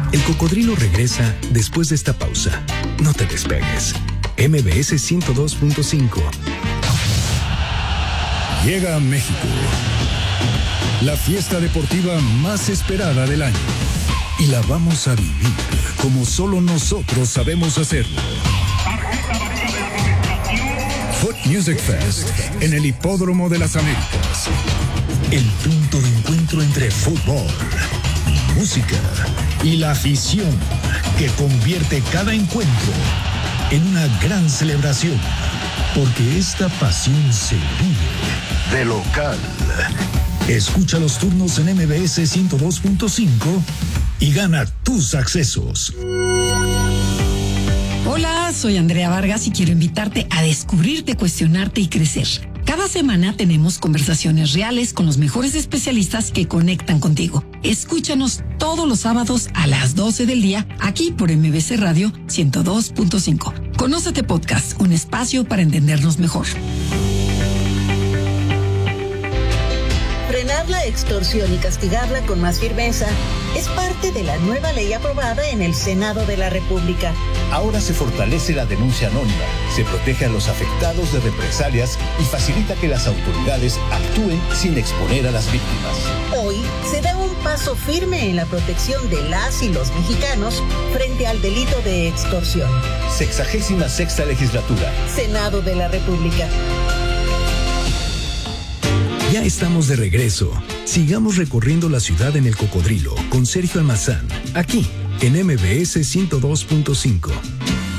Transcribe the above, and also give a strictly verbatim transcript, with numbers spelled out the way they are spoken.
El Cocodrilo regresa después de esta pausa. No te despegues. M B S ciento dos punto cinco. Llega a México la fiesta deportiva más esperada del año. Y la vamos a vivir como solo nosotros sabemos hacerlo. Foot Music Fest en el Hipódromo de las Américas. El punto de encuentro entre fútbol, música y la afición que convierte cada encuentro en una gran celebración. Porque esta pasión se vive de local. Escucha los turnos en M B S ciento dos punto cinco y gana tus accesos. Hola, soy Andrea Vargas y quiero invitarte a descubrirte, cuestionarte y crecer. Cada semana tenemos conversaciones reales con los mejores especialistas que conectan contigo. Escúchanos todos los sábados a las doce del día aquí por M B S Radio ciento dos punto cinco. Conócete Podcast, un espacio para entendernos mejor. Frenar la extorsión y castigarla con más firmeza es parte de la nueva ley aprobada en el Senado de la República. Ahora se fortalece la denuncia anónima, se protege a los afectados de represalias y facilita que las autoridades actúen sin exponer a las víctimas. Hoy se da un paso firme en la protección de las y los mexicanos frente al delito de extorsión. Sexagésima sexta legislatura. Senado de la República. Ya estamos de regreso. Sigamos recorriendo la ciudad en el Cocodrilo con Sergio Almazán, aquí en M B S ciento dos punto cinco.